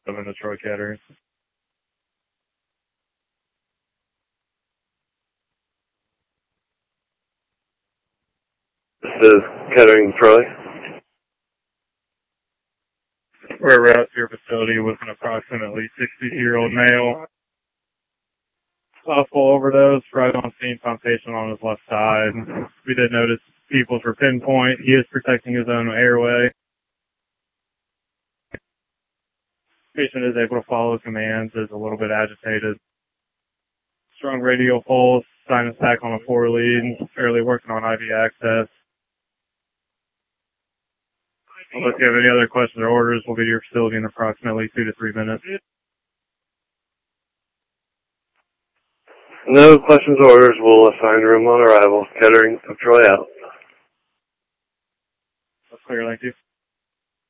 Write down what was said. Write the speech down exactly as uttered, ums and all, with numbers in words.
I'm in the Troy Kettering. This is Kettering Troy. We're route to your facility with an approximately sixty-year-old male. Possible overdose, right on scene, found patient on his left side. We did notice pupils were pinpoint. He is protecting his own airway. Patient is able to follow commands, is a little bit agitated. Strong radial pulse, sinus pack on a four lead, fairly working on I V access. Unless you have any other questions or orders, we'll be to your facility in approximately two to three minutes. No questions or orders. We'll assign room on arrival. Kettering of Troy out. That's clear, thank you.